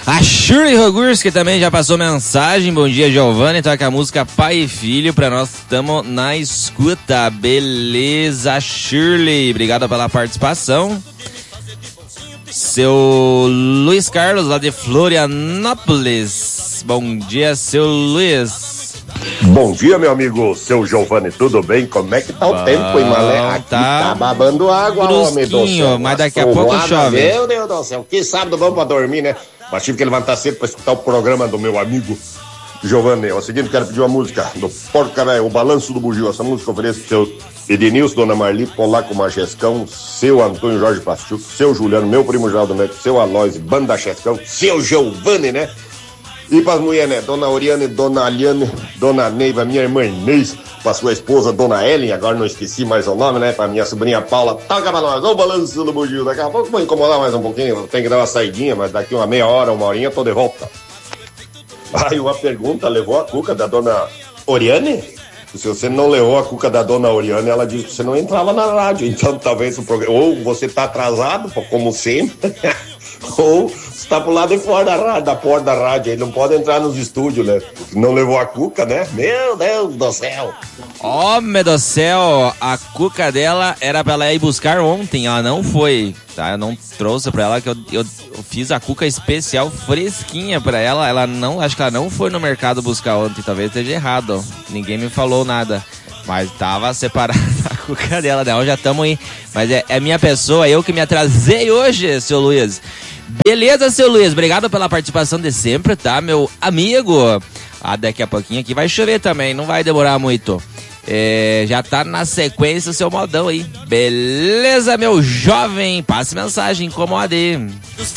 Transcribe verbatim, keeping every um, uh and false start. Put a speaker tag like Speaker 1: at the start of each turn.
Speaker 1: A Shirley Rogurski também já passou mensagem. Bom dia, Giovanni. Toca a música Pai e Filho pra nós. Tamo na escuta. Beleza, Shirley. Obrigado pela participação. Seu Luiz Carlos, lá de Florianópolis. Bom dia, seu Luiz.
Speaker 2: Bom dia, meu amigo, seu Giovanni, tudo bem? Como é que tá o Bom, tempo, hein, Malé? Aqui tá, tá babando água, homem do céu.
Speaker 1: Mas daqui a pouco chove.
Speaker 2: Meu Deus do céu, que sábado vamos pra dormir, né? Mas tive que levantar cedo pra escutar o programa do meu amigo Giovanni. É o seguinte, quero pedir uma música do Porca Véia, O Balanço do Bugio. Essa música eu ofereço pro seu Edenilson, Dona Marli, Polaco Machescão, seu Antônio Jorge Pastiuco, seu Juliano, meu primo Geraldo Neto, seu Aloysio, Banda Chescão, seu Giovanni, né? E para as mulheres, né? Dona Oriane, Dona Aliane, Dona Neiva, minha irmã Inês, para sua esposa, Dona Ellen, agora não esqueci mais o nome, né? Para minha sobrinha Paula, toca pra nós, o balanço do bugio. Daqui a pouco vou incomodar mais um pouquinho, eu tenho que dar uma saidinha, mas daqui uma meia hora, uma horinha, tô de volta. Aí uma pergunta, levou a cuca da Dona Oriane? Se você não levou a cuca da Dona Oriane, ela disse que você não entrava na rádio, então talvez o programa, ou você tá atrasado, como sempre, ou está pro lado de fora da, rádio, da porta da rádio, ele não pode entrar nos estúdios, né? Não levou a cuca, né? Meu Deus do céu!
Speaker 1: Homem do céu, a cuca dela era pra ela ir buscar ontem, ela não foi, tá? Eu não trouxe pra ela, que eu, eu, eu fiz a cuca especial fresquinha pra ela, ela não, acho que ela não foi no mercado buscar ontem, talvez esteja errado, ninguém me falou nada. Mas tava separada a cuca dela, não, já estamos aí. Mas é, é minha pessoa, eu que me atrasei hoje, seu Luiz. Beleza, seu Luiz, obrigado pela participação de sempre, tá, meu amigo? Ah, daqui a pouquinho aqui vai chover também, não vai demorar muito. É, já tá na sequência o seu modão aí. Beleza, meu jovem? Passe mensagem, incomode.